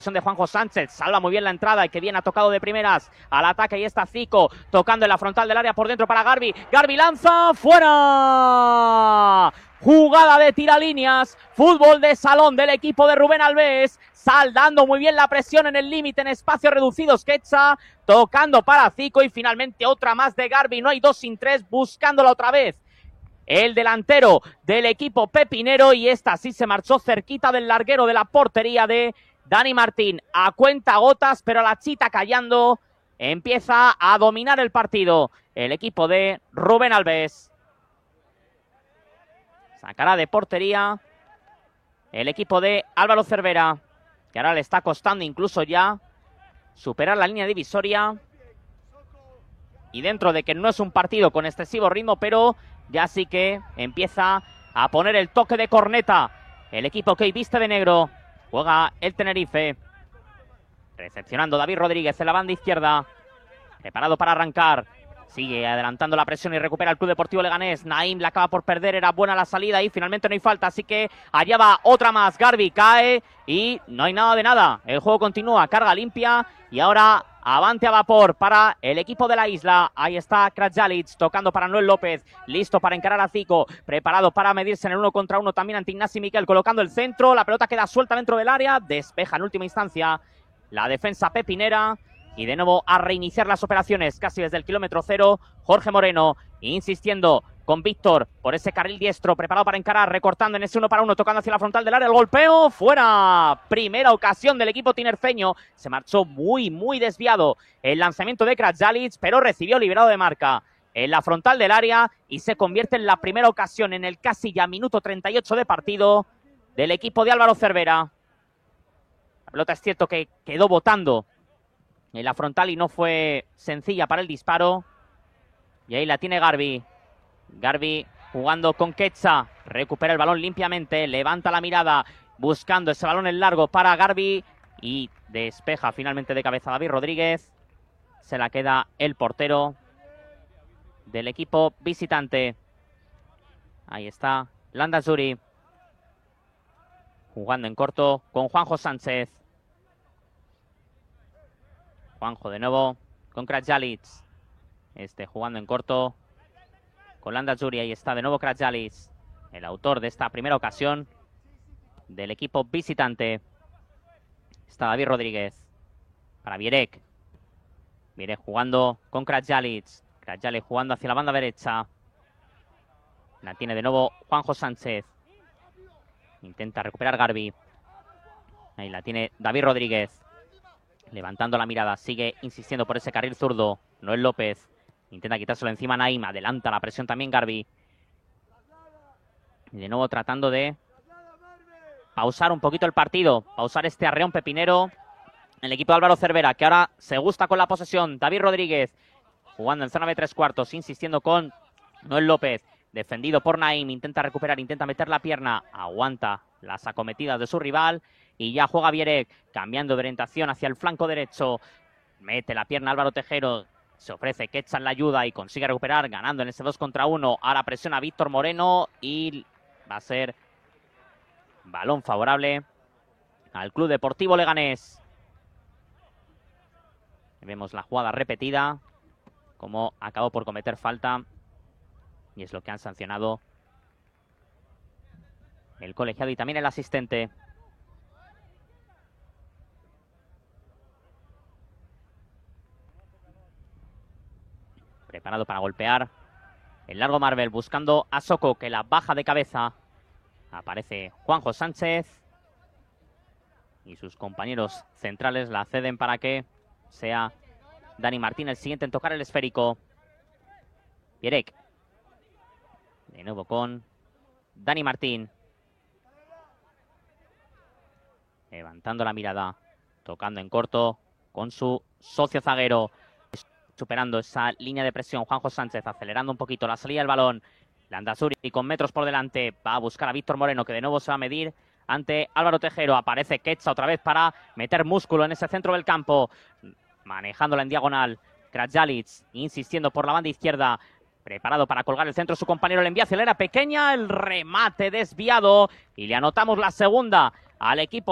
De Juanjo Sánchez, salva muy bien la entrada y que bien ha tocado de primeras al ataque. Y está Zico tocando en la frontal del área por dentro para Garbi. Garbi lanza, fuera. Jugada de tiralíneas, fútbol de salón del equipo de Rubén Albés, saldando muy bien la presión en el límite en espacios reducidos. Quecha tocando para Zico y finalmente otra más de Garbi. No hay 2 sin 3, buscándola otra vez el delantero del equipo pepinero, y esta sí se marchó cerquita del larguero de la portería de Dani Martín. A cuenta gotas, pero la chita callando, empieza a dominar el partido el equipo de Rubén Albés. Sacará de portería el equipo de Álvaro Cervera, que ahora le está costando incluso ya superar la línea divisoria. Y dentro de que no es un partido con excesivo ritmo, pero ya sí que empieza a poner el toque de corneta el equipo que hoy viste de negro. Juega el Tenerife. Recepcionando David Rodríguez en la banda izquierda. Preparado para arrancar. Sigue adelantando la presión y recupera el Club Deportivo Leganés. Naim la acaba por perder, era buena la salida y finalmente no hay falta, así que allá va otra más. Garbi cae y no hay nada de nada. El juego continúa, carga limpia y ahora avante a vapor para el equipo de la isla. Ahí está Krajalic tocando para Noel López, listo para encarar a Zico, preparado para medirse en el 1 contra 1 también ante Ignasi Miquel, colocando el centro. La pelota queda suelta dentro del área, despeja en última instancia la defensa pepinera. Y de nuevo a reiniciar las operaciones casi desde el kilómetro 0. Jorge Moreno insistiendo con Víctor por ese carril diestro, preparado para encarar, recortando en ese 1 para 1, tocando hacia la frontal del área, el golpeo, fuera. Primera ocasión del equipo tinerfeño, se marchó muy desviado el lanzamiento de Krajalic, pero recibió liberado de marca en la frontal del área y se convierte en la primera ocasión en el casi ya minuto 38 de partido del equipo de Álvaro Cervera. La pelota es cierto que quedó botando en la frontal y no fue sencilla para el disparo. Y ahí la tiene Garbi. Garbi jugando con Quecha. Recupera el balón limpiamente. Levanta la mirada buscando ese balón en largo para Garbi. Y despeja finalmente de cabeza David Rodríguez. Se la queda el portero del equipo visitante. Ahí está Landazuri. Jugando en corto con Juanjo Sánchez. Juanjo de nuevo con Krajalic. Jugando en corto con Landazuri. Ahí está de nuevo Krajalic, el autor de esta primera ocasión del equipo visitante. Está David Rodríguez para Vierek. Vierek jugando con Krajalic. Krajalic jugando hacia la banda derecha. La tiene de nuevo Juanjo Sánchez. Intenta recuperar Garbi. Ahí la tiene David Rodríguez. Levantando la mirada, sigue insistiendo por ese carril zurdo. Noel López intenta quitárselo encima Naim. Adelanta la presión también Garbi. Y de nuevo tratando de pausar un poquito el partido. Pausar este arreón pepinero. El equipo de Álvaro Cervera, que ahora se gusta con la posesión. David Rodríguez jugando en zona de 3/4. Insistiendo con Noel López. Defendido por Naim. Intenta recuperar, intenta meter la pierna. Aguanta las acometidas de su rival. Y ya juega Vierek, cambiando de orientación hacia el flanco derecho. Mete la pierna Álvaro Tejero. Se ofrece Quecha en la ayuda y consigue recuperar, ganando en ese 2 contra 1. Ahora presiona Víctor Moreno y va a ser balón favorable al Club Deportivo Leganés. Vemos la jugada repetida, como acabó por cometer falta. Y es lo que han sancionado el colegiado y también el asistente. Preparado para golpear el largo Marvel, buscando a Soko, que la baja de cabeza. Aparece Juanjo Sánchez. Y sus compañeros centrales la ceden para que sea Dani Martín el siguiente en tocar el esférico. Vierek. De nuevo con Dani Martín. Levantando la mirada. Tocando en corto con su socio zaguero. Superando esa línea de presión, Juanjo Sánchez acelerando un poquito la salida del balón. Landazuri con metros por delante va a buscar a Víctor Moreno, que de nuevo se va a medir ante Álvaro Tejero. Aparece Quecha otra vez para meter músculo en ese centro del campo. Manejándola en diagonal. Krajalic insistiendo por la banda izquierda. Preparado para colgar el centro, su compañero le envía hacia la área pequeña. El remate desviado y le anotamos la segunda al equipo